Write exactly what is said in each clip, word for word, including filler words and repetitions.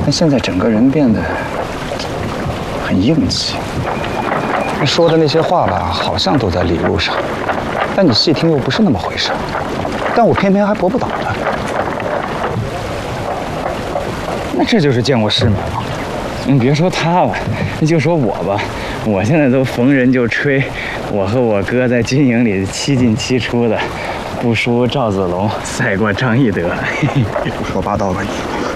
但现在整个人变得很硬气。他说的那些话吧，好像都在理路上，但你细听又不是那么回事。但我偏偏还驳不倒他。那这就是见过世面了。你别说他了，你就说我吧，我现在都逢人就吹，我和我哥在军营里七进七出的，不输赵子龙，赛过张翼德。胡说八道吧你！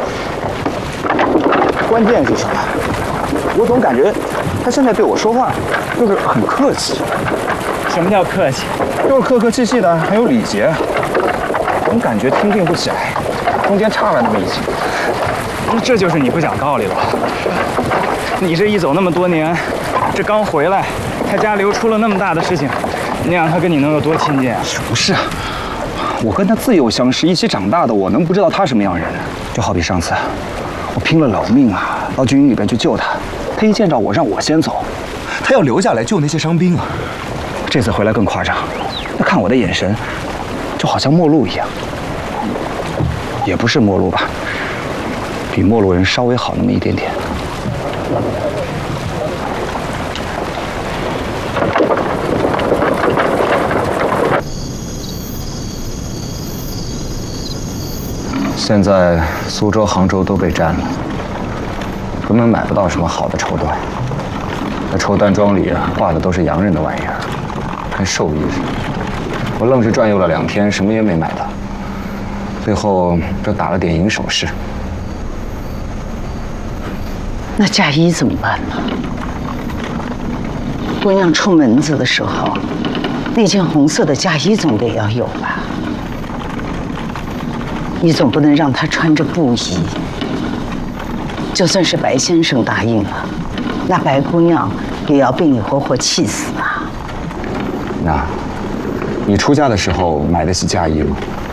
关键是什么？我总感觉他现在对我说话就是很客气。什么叫客气？就是客客气气的，很有礼节。总感觉听并不起来，中间差了那么一截。这就是你不讲道理了。你这一走那么多年，这刚回来，他家流出了那么大的事情，你让他跟你能有多亲近啊？不是，我跟他自幼相识，一起长大的，我能不知道他什么样人？就好比上次，我拼了老命啊，到军营里边去救他，他一见着我让我先走， 他要留下来救那些伤兵啊。 这次回来更夸张，他看我的眼神，就好像陌路一样。也不是陌路吧，比陌路人稍微好那么一点点。现在苏州、杭州都被占了，根本买不到什么好的绸缎。那绸缎庄里挂的都是洋人的玩意儿，跟寿衣似的。我愣是转悠了两天，什么也没买到。最后就打了点银首饰。 那嫁衣怎么办呢？姑娘出门子的时候，那件红色的嫁衣总得要有吧？你总不能让她穿着布衣。就算是白先生答应了，那白姑娘也要被你活活气死啊！ 那，你出嫁的时候买得起嫁衣吗？